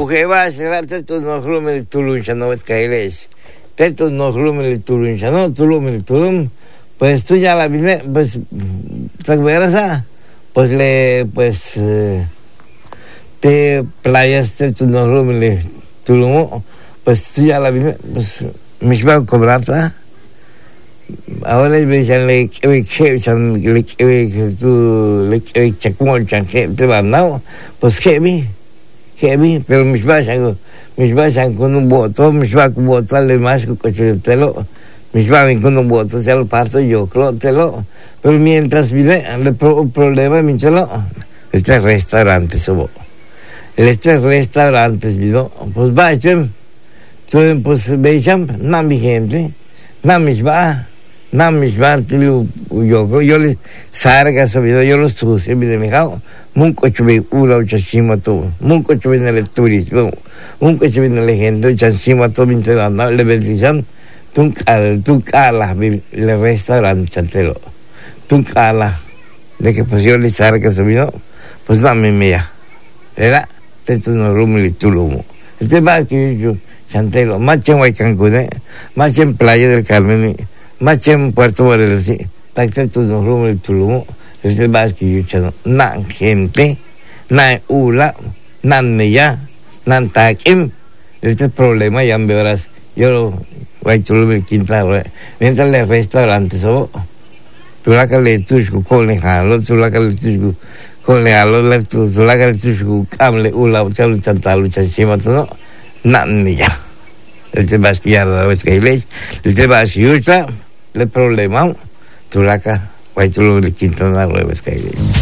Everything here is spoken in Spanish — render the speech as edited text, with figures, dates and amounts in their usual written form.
Ujeva será teto no glumel tuluncha no es kailes. Teto no glumel tuluncha no tulumel tulum. Pues tú ya la vine, pues te verás, pues te playas teto no glumel tulum. Pues tú ya la vine, pues me va a cobrar, ahora le dicen le chacmol chanque te va no, pues heavy, pero mis vayan con un voto, mis va con voto al más que cochotelo, mis va con un voto se lo parto yo clotelo, pero mientras viene el problema michelo, este restaurante subo, este restaurantes vino, pues vayan, pues vean, no mi gente, no mis va, yo les sarga sabido, yo los sucio, mi de mi jao, munco chubi ula chachima todo, munco chubi en el turismo, munco chubi en la gente, chachima todo mi te dan, le bendición, tú cala, le restaurante chantelo, tú cala, de que pues yo les sarga sabido, pues dame mía, era, te no rumili tulumo, este va que yo chantelo, más en Huaycancún, más en Playa del Carmen, más en Puerto Morelos, sí, tacte tu no rumili tulumo, este va que yo chano, nan gente, nan ula, nan meya, nan taquim, este problema ya me verás, yo voy a tulumo quinta, mientras le restaurantes, tú la que le tusco con le jalo, tú la que le tusco con le jalo, tú la que le tusco cable ula, chalo chantalo, chanchima, todo, nan meya. El tema es que ya la vez que lees, el tema es que el problema, tú la que, voy a tulumo quinta, la vez que lees.